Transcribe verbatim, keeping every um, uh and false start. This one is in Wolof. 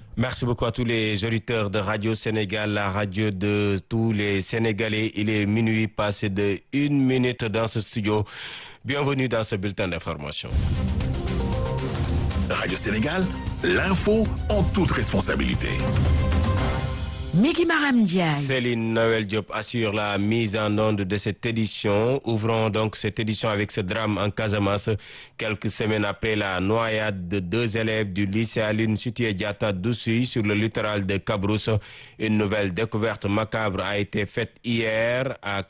Merci beaucoup à tous les auditeurs de Radio Sénégal, la radio de tous les Sénégalais. Il est minuit passé de une minute dans ce studio. Bienvenue dans ce bulletin d'information. Radio Sénégal, l'info en toute responsabilité. Miki Maram Ndiaye. Céline Noël Diop assure la mise en onde de cette édition. Ouvrons donc cette édition avec ce drame en Casamance. Quelques semaines après la noyade de deux élèves du lycée Aline Sitoé Diatta d'Oussouye sur le littoral de Cabrousse, une nouvelle découverte macabre a été faite hier à